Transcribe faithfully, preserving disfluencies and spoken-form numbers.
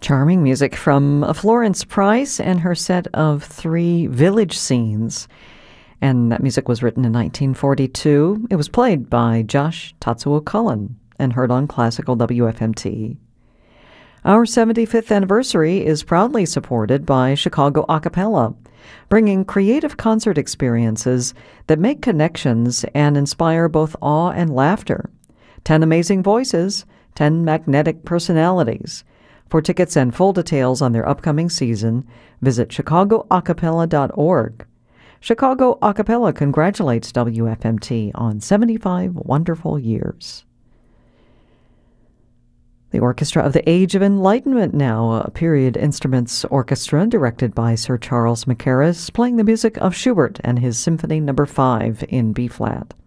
Charming music from Florence Price and her set of three village scenes. And that music was written in nineteen forty-two. It was played by Josh Tatsuo Cullen and heard on Classical W F M T. Our seventy-fifth anniversary is proudly supported by Chicago Acapella, bringing creative concert experiences that make connections and inspire both awe and laughter. Ten amazing voices, ten magnetic personalities. For tickets and full details on their upcoming season, visit chicago acapella dot org. Chicago Acapella congratulates W F M T on seventy-five wonderful years. The Orchestra of the Age of Enlightenment now, a period instruments orchestra directed by Sir Charles Mackerras, playing the music of Schubert and his Symphony Number five in B-flat.